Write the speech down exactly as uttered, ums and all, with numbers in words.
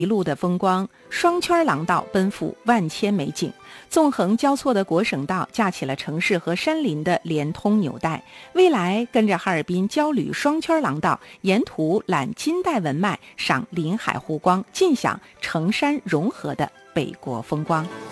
一路的风光，双圈廊道奔赴万千美景，纵横交错的国省道架起了城市和山林的连通纽带。未来跟着哈尔滨郊旅双圈廊道，沿途览金代文脉，赏临海湖光，尽享城山融合的北国风光。